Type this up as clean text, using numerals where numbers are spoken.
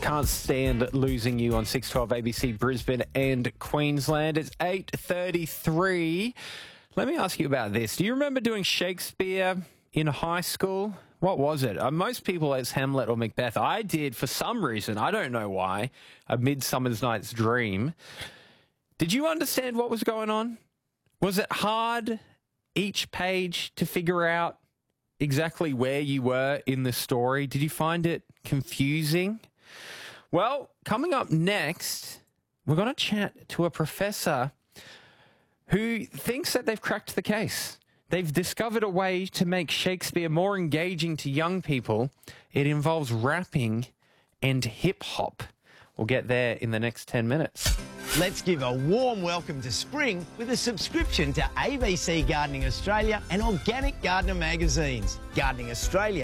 Can't stand losing you on 612 ABC Brisbane and Queensland. It's 8:33. Let me ask you about this. Do you remember doing Shakespeare in high school? What was it? Most people as Hamlet or Macbeth. I did for some reason. I don't know why. A Midsummer's Night's Dream. Did you understand what was going on? Was it hard each page to figure out exactly where you were in the story? Did you find it confusing? Well, coming up next, we're going to chat to a professor who thinks that they've cracked the case. They've discovered a way to make Shakespeare more engaging to young people. It involves rapping and hip-hop. We'll get there in the next 10 minutes. Let's give a warm welcome to spring with a subscription to ABC Gardening Australia and Organic Gardener magazines. Gardening Australia